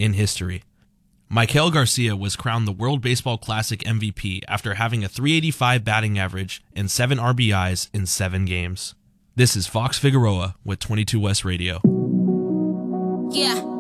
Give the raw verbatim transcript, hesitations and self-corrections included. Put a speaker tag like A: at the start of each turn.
A: in history. Maikel Garcia was crowned the World Baseball Classic M V P after having a three eighty-five batting average and seven R B Is in seven games. This is Fox Figueroa with twenty-two West Radio.
B: Yeah.